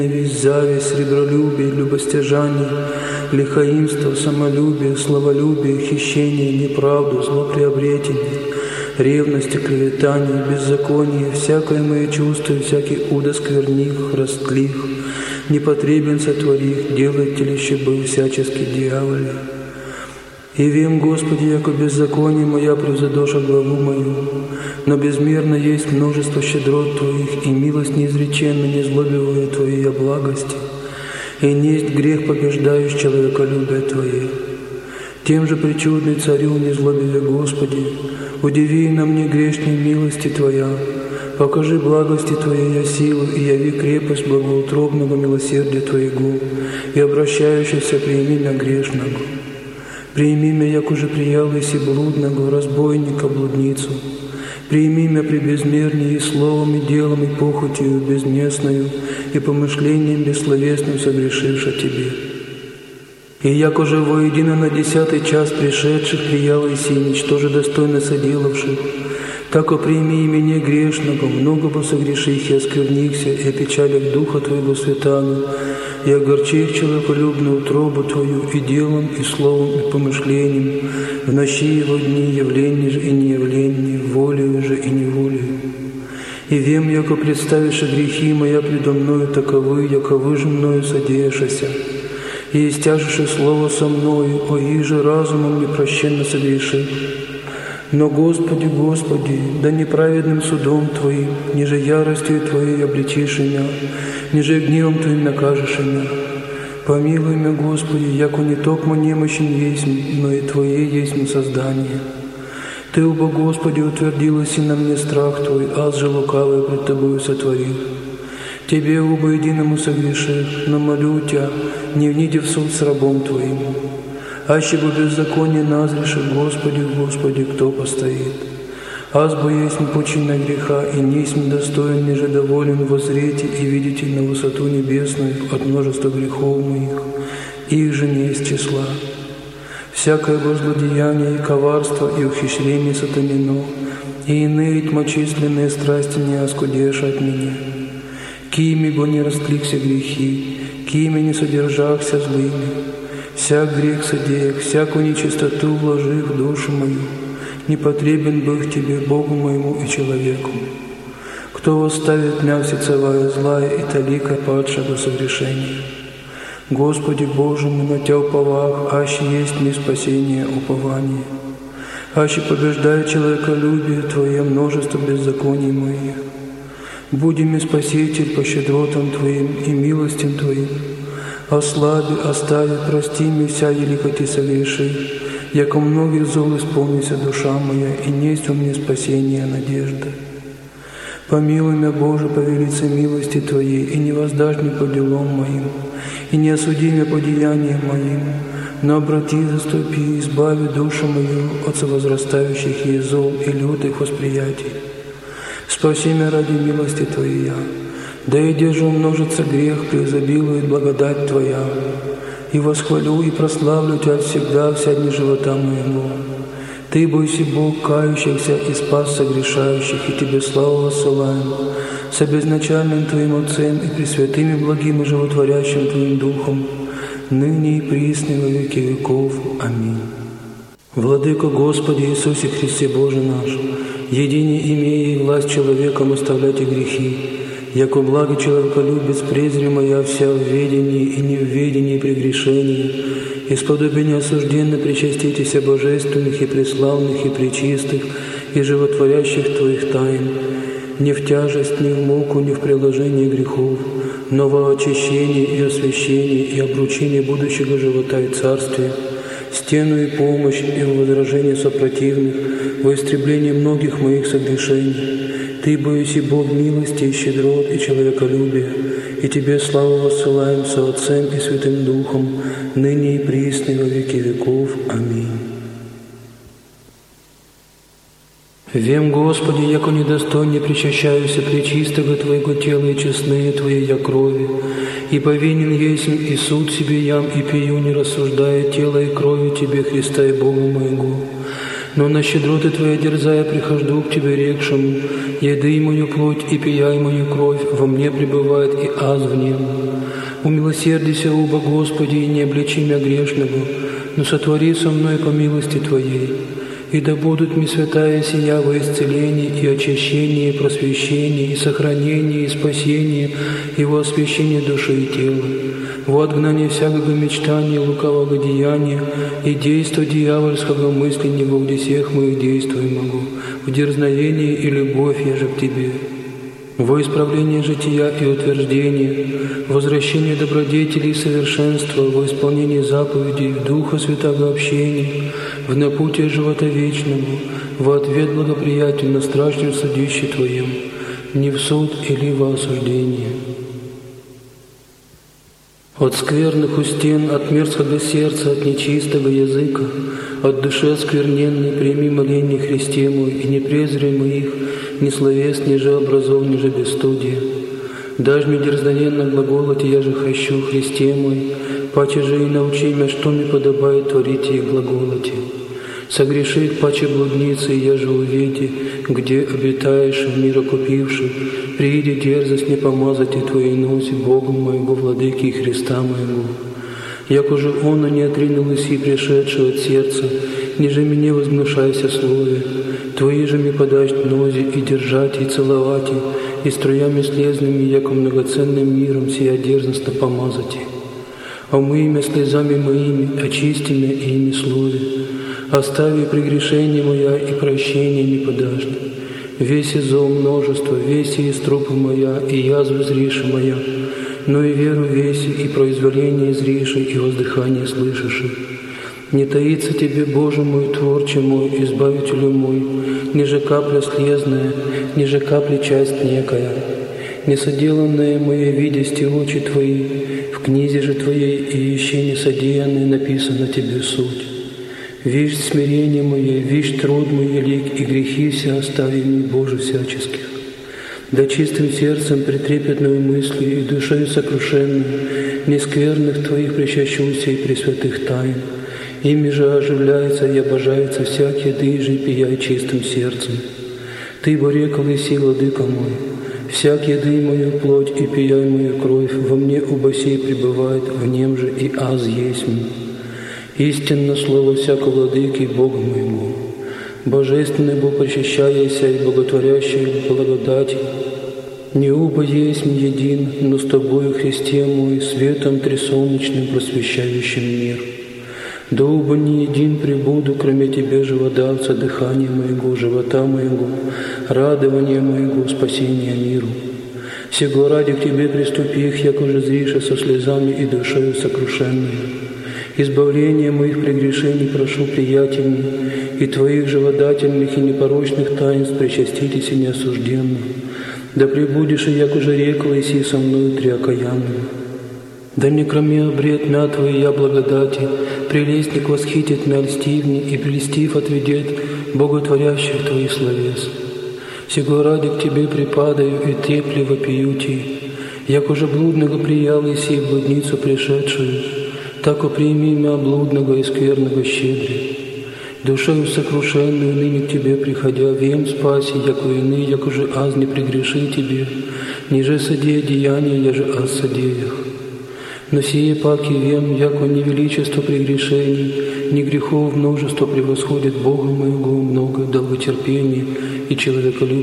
Весь зависть, сребролюбие, любостяжание, лихоимство, самолюбие, славолюбие, хищение, неправду, злоприобретение, ревность и клеветание, беззаконие, всякое мое чувство, всякий удо скверних, растлих, непотребен сотворих, делает телище был всячески дьяволе. И вем, Господи, яко беззаконие моя превзадоша главу мою, но безмерно есть множество щедрот Твоих, и милость неизреченна не злобиваю Твоей благости, и несть грех побеждающий человеколюбие Твое. Тем же причудный царю не злобиве, Господи, удиви на мне грешной милости Твоя, покажи благости Твоей я силу, и яви крепость благоутробного милосердия Твоего, и обращающийся прими на грешного. Прими меня, як уже приял еси блудного, разбойника, блудницу. Прими меня при безмернее и словом, и делом, и похотью безместную, и помышлением бессловесным согрешивши Тебе. И як уже воедино на 10-й час пришедших приял еси, ничтоже достойно соделавших, так прими и меня грешного, много бы согреших и осквернихся, и опечалях Духа Твоего Святану, и огорчив человеколюбную утробу Твою и делом, и словом, и помышлением, в ночи его дни явление же и неявление, волею же и неволею. И вем, яко представишь грехи моя предо мною таковы, яковы же мною содеявшися, и истяжешь слово со мною, о их же разумом непрощенно согрешив. Но, Господи, Господи, да неправедным судом Твоим, ниже яростью Твоей обличишь меня, ниже гневом Твоим накажешь меня. Помилуй меня, Господи, яко не токмо немощен есть, но и Твое есть создание. Ты, оба, Господи, утвердилась и на мне страх Твой, аз же лукавый пред Тобою сотворил. Тебе, оба, единому согрешив, но молю Тебя, не вниди в суд с рабом Твоим. Аще бы беззаконие назрешит, Господи, Господи, кто постоит? Аз бы есть пучина греха, и несть достоин, ниже доволен воззреть и видите на высоту небесную от множества грехов моих, их же не из числа. Всякое злодеяние и коварство, и ухищрение сатанино, и иные тьмочисленные страсти не оскудешь от меня. Кими бы не растликся грехи, кими не содержахся злыми, всяк грех содеях, всякую нечистоту вложив в душу мою, не потребен был Тебе, Богу моему и человеку. Кто восставит мя всецевая злая и талика падшего согрешения? Господи Боже мой, на Тя уповах, аще есть мне спасение, упование. Аще побеждает человеколюбие Твое множество беззаконий моих. Буди мне Спаситель по щедротам Твоим и милостям Твоим. Ослаби, остави, прости мне вся еликоти согреши, яко многих зол исполнися душа моя, и несть у мне спасение надежда. Помилуй меня, Боже, по велице милости Твоей, и не воздашь мне по делам моим, и не осуди меня по деяниям моим, но обрати, заступи, избави душу мою от совозрастающих ей зол и лютых восприятий. Спаси меня ради милости Твоей, да и где же умножится грех, преизобилует благодать Твоя, и восхвалю и прославлю Тебя всегда, вся дни живота моего. Ты, бойся Бог кающихся и спас согрешающих, и Тебе славу воссылаем, с безначальным Твоим Отцем и пресвятым и благим и животворящим Твоим Духом, ныне и присно во веки веков. Аминь. Владыко Господи Иисусе Христе Боже наш, едине имея и власть человеком оставлять и грехи, яко благо человеколюбец презри моя вся в ведении и не в ведении прегрешения, исподобие неосужденно причаститеся божественных и преславных и пречистых и животворящих Твоих тайн, не в тяжесть, не в муку, не в приложение грехов, но во очищение и освящение и обручение будущего живота и царствия, стену и помощь и в возражение сопротивных, во истребление многих моих согрешений. Ты, бойся Бог милости и щедрот и человеколюбия, и Тебе славу воссылаем со Отцем и Святым Духом, ныне и присно во веки веков. Аминь. Вем, Господи, яко недостойно причащаюся пречистого Твоего тела и честные Твоей я крови, и повинен есмь и суд себе ям и пью, не рассуждая тело и крови Тебе, Христа и Бога моего. Но на щедроты Твоя дерзая прихожду к Тебе рекшему, еды мою плоть и пияй мою кровь, во мне пребывает и аз в нем. Умилосердися, оба Господи, и не обличи мя грешного, но сотвори со мной по милости Твоей. И да будут ми святая сия во исцелении и очищении, и просвещении, и сохранении, и спасении, и во освящении души и тела, во отгнание всякого мечтания, лукавого деяния и действа дьявольского мысленнего, где всех моих действий могу, в дерзновении и любовь я же к Тебе, во исправление жития и утверждение, возвращение добродетелей и совершенства, во исполнение заповедей, в Духа Святого общения, в напутие живота вечному, во ответ благоприятен на страшном судище Твоем, не в суд или во осуждение. От скверных у стен, от мерзкого сердца, от нечистого языка, от души оскверненной прими моление Христе мой, и не презри моих, ни словес, ни же образов, ни же бесстудия. Дашь мне дерзновенно глаголать, и я же хочу, Христе мой, паче же и научи меня, что мне подобает творить и глаголоте. Согреши, паче блудницы, и я же увиди, где обитаешь, мира купивший, прииди дерзость не помазать и Твоей носи, Богу моего, Владыки и Христа моего. Як уже оно не отринул и пришедшего от сердца, ниже мне возгнушайся слове, Твои же мне подашь нози и держать, и целовать, и струями слезными, яко многоценным миром сия дерзостно помазать. Омый имя слезами моими, очисти меня ими слове, остави прегрешение моя и прощение не подашь. Весь зло множество, весь из трупа моя, и язвы зриша моя, но и веру весь, и произволение зриша, и воздыхание слышишь. Не таится Тебе, Боже мой, Творче мой, Избавителю мой, ниже капля слезная, ниже капли часть некая, несоделанное мое видести очи Твои, в книзе же Твоей и еще несодеянное написано Тебе суть. Вишь смирение мое, вишь труд мой велик, и грехи все остави мне, Боже, всяческих. Да чистым сердцем, претрепетную мыслью и душою сокрушенной, нескверных Твоих причащуся и пресвятых тайн. Ими же оживляется и обожается всякие дыжи, пия чистым сердцем. Ты, борекал и си, владыка мой, всяк еды мою плоть и пияй мою кровь, во мне оба сей пребывает, в нем же и аз есть мне. Истинно слово всякого владыки Бога моему, божественный Бог, причащаяся и боготворящий благодати, не оба есть мне един, но с Тобою, Христе мой, светом трисолнечным просвещающим мир. Да оба не един пребуду, кроме Тебя, живодавца, дыхания моего, живота моего, радования моего, спасения миру. Сего ради к Тебе приступих, як уже зриша со слезами и душою сокрушенной. Избавление моих прегрешений прошу приятельно, и Твоих живодательных и непорочных таинств причаститесь и неосужденно. Да пребудешь и як уже рекла, и си со мною триокаянным. Да не кроме обред мя Твоей я благодати, прелестник восхитит мя льстивни, и прелестив отведет боготворящих Твоих словес. Сего ради к Тебе припадаю и трепли вопию Ти, як уже блудного приял и си блудницу пришедшую, так уприми мя блудного и скверного щедри. Душою сокрушенную ныне к Тебе приходя, вем спаси, яко иные, як уже аз не прегреши Тебе, ниже содея деяния, я же аз содеях. Но сие паки вем, яко не величество прегрешений, ни грехов множество превосходит Бога моего много долготерпения и человеколюбия.